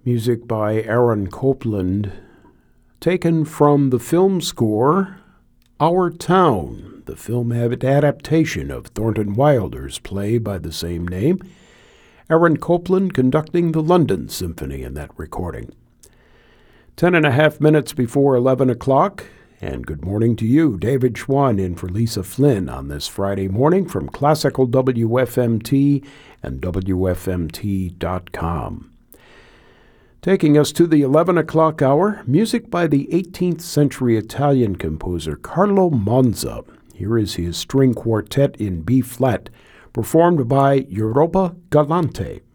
Music by Aaron Copland, taken from the film score Our Town, the film adaptation of Thornton Wilder's play by the same name. Aaron Copland conducting the London Symphony in that recording. 10.5 minutes before 11 o'clock, and good morning to you, David Schwann in for Lisa Flynn on this Friday morning from Classical WFMT and WFMT.com. Taking us to the 11 o'clock hour, music by the 18th century Italian composer Carlo Monza. Here is his string quartet in B-flat, performed by Europa Galante.